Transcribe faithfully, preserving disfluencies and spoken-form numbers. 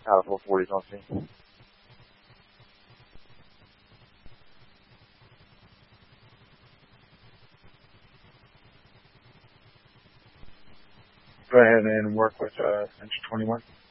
out of four forties on me. Go ahead and work with uh, Inch twenty-one.